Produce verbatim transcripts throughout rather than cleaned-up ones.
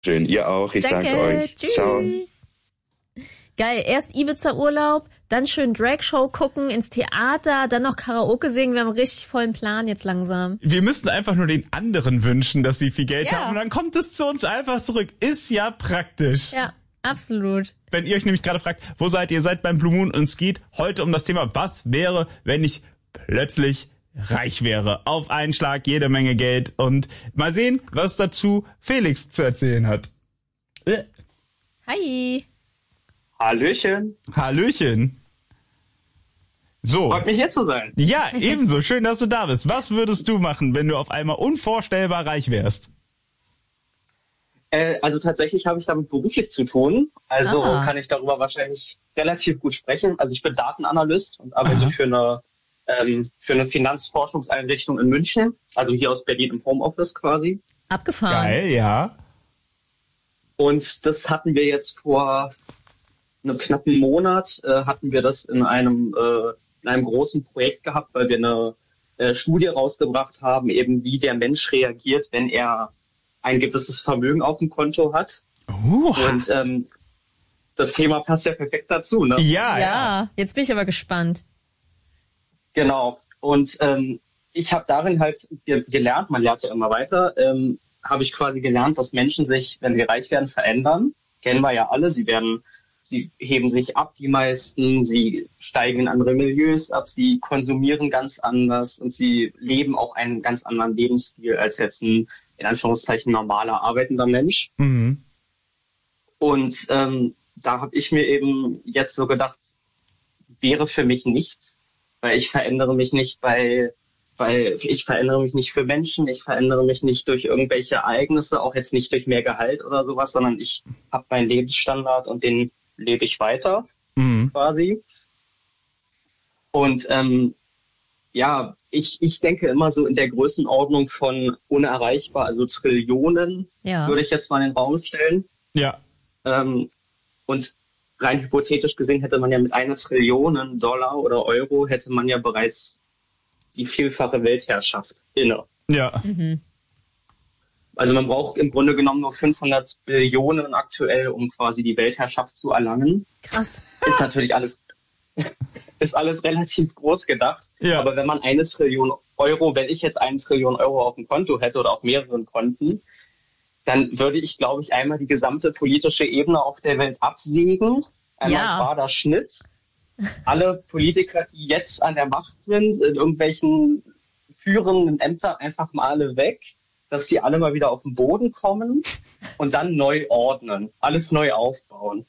Schön, ihr auch. Ich danke, danke euch. Tschüss. Ciao. Geil, erst Ibiza-Urlaub, dann schön Drag-Show gucken, ins Theater, dann noch Karaoke singen. Wir haben einen richtig vollen Plan jetzt langsam. Wir müssten einfach nur den anderen wünschen, dass sie viel Geld Ja. haben und dann kommt es zu uns einfach zurück. Ist ja praktisch. Ja, absolut. Wenn ihr euch nämlich gerade fragt, wo seid ihr? Ihr seid beim Blue Moon und es geht heute um das Thema, was wäre, wenn ich plötzlich reich wäre? Auf einen Schlag jede Menge Geld und mal sehen, was dazu Felix zu erzählen hat. Äh. Hi. Hallöchen. Hallöchen. So. Freut mich hier zu sein. Ja, ebenso. Schön, dass du da bist. Was würdest du machen, wenn du auf einmal unvorstellbar reich wärst? Äh, also tatsächlich habe ich damit beruflich zu tun. Also Ah. kann ich darüber wahrscheinlich relativ gut sprechen. Also ich bin Datenanalyst und arbeite Aha. für eine ähm, für eine Finanzforschungseinrichtung in München. Also hier aus Berlin im Homeoffice quasi. Abgefahren. Geil, ja. Und das hatten wir jetzt vor einem knappen Monat, äh, hatten wir das in einem, äh, in einem großen Projekt gehabt, weil wir eine äh, Studie rausgebracht haben, eben wie der Mensch reagiert, wenn er ein gewisses Vermögen auf dem Konto hat. Uh, Und ähm, das Thema passt ja perfekt dazu, ne? ja, ja. Ja, jetzt bin ich aber gespannt. Genau. Und ähm, ich habe darin halt ge- gelernt, man lernt ja immer weiter, ähm, habe ich quasi gelernt, dass Menschen sich, wenn sie reich werden, verändern. Kennen wir ja alle. Sie werden, sie heben sich ab, die meisten. Sie steigen in andere Milieus ab. Sie konsumieren ganz anders und sie leben auch einen ganz anderen Lebensstil als jetzt ein, in Anführungszeichen, normaler arbeitender Mensch. Mhm. Und ähm, da habe ich mir eben jetzt so gedacht, wäre für mich nichts, weil ich verändere mich nicht bei, weil ich verändere mich nicht für Menschen, ich verändere mich nicht durch irgendwelche Ereignisse, auch jetzt nicht durch mehr Gehalt oder sowas, sondern ich habe meinen Lebensstandard und den lebe ich weiter Mhm. quasi. Und ähm, ja, ich, ich denke immer so in der Größenordnung von unerreichbar, also Trillionen, Ja. würde ich jetzt mal in den Raum stellen. Ja. Ähm, und rein hypothetisch gesehen hätte man ja mit einer Trillion Dollar oder Euro hätte man ja bereits die vielfache Weltherrschaft inne. Ja. Mhm. Also man braucht im Grunde genommen nur fünfhundert Billionen aktuell, um quasi die Weltherrschaft zu erlangen. Krass. Ist natürlich alles, ist alles relativ groß gedacht. Ja. Aber wenn man eine Trillion Euro, wenn ich jetzt eine Trillion Euro auf dem Konto hätte oder auf mehreren Konten, dann würde ich, glaube ich, einmal die gesamte politische Ebene auf der Welt absägen. Einmal Ja. gerader Schnitt. Alle Politiker, die jetzt an der Macht sind, in irgendwelchen führenden Ämtern, einfach mal alle weg, dass sie alle mal wieder auf den Boden kommen und dann neu ordnen, alles neu aufbauen.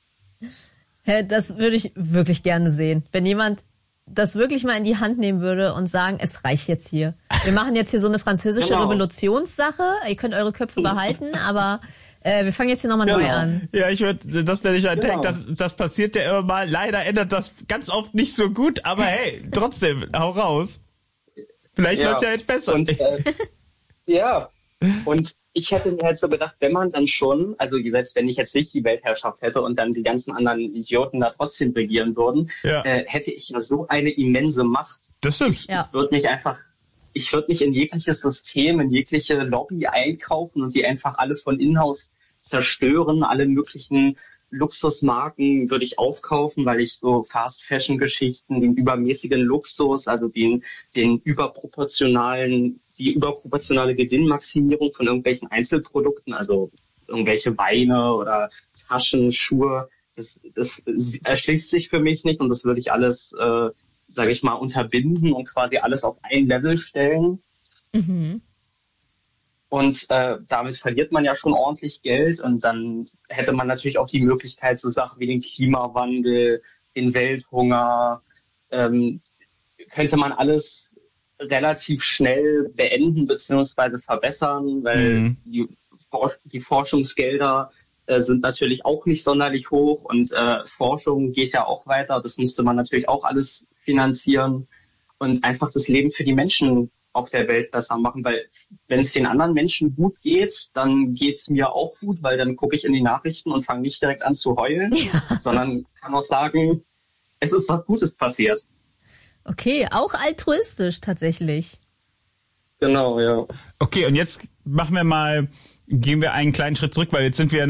Hä, das würde ich wirklich gerne sehen. Wenn jemand das wirklich mal in die Hand nehmen würde und sagen, es reicht jetzt hier. Wir machen jetzt hier so eine französische Genau. Revolutionssache. Ihr könnt eure Köpfe behalten, aber äh, wir fangen jetzt hier nochmal Genau. neu an. Ja, ich würde, das werde ich halt Genau. denken, das, das passiert ja immer mal. Leider ändert das ganz oft nicht so gut, aber hey, trotzdem, hau raus. Vielleicht Ja. läuft's ja jetzt besser. Und, äh, ja, und ich hätte mir halt so gedacht, wenn man dann schon, also selbst wenn ich jetzt nicht die Weltherrschaft hätte und dann die ganzen anderen Idioten da trotzdem regieren würden, Ja. äh, hätte ich ja so eine immense Macht. Das stimmt. Ja. Ich würde mich einfach, ich würde mich in jegliches System, in jegliche Lobby einkaufen und die einfach alle von Inhouse zerstören. Alle möglichen Luxusmarken würde ich aufkaufen, weil ich so Fast-Fashion-Geschichten, den übermäßigen Luxus, also den, den überproportionalen, die überproportionale Gewinnmaximierung von irgendwelchen Einzelprodukten, also irgendwelche Weine oder Taschen, Schuhe, das, das erschließt sich für mich nicht und das würde ich alles, äh, sage ich mal, unterbinden und quasi alles auf ein Level stellen. Mhm. Und äh, damit verliert man ja schon ordentlich Geld und dann hätte man natürlich auch die Möglichkeit, so Sachen wie den Klimawandel, den Welthunger, ähm, könnte man alles relativ schnell beenden bzw. verbessern, weil Mhm. die, For- die Forschungsgelder äh, sind natürlich auch nicht sonderlich hoch und äh, Forschung geht ja auch weiter. Das müsste man natürlich auch alles finanzieren und einfach das Leben für die Menschen auf der Welt besser machen, weil wenn es den anderen Menschen gut geht, dann geht es mir auch gut, weil dann gucke ich in die Nachrichten und fange nicht direkt an zu heulen, Ja. sondern kann auch sagen, es ist was Gutes passiert. Okay, auch altruistisch tatsächlich. Genau, ja. Okay, und jetzt machen wir mal gehen wir einen kleinen Schritt zurück, weil jetzt sind wir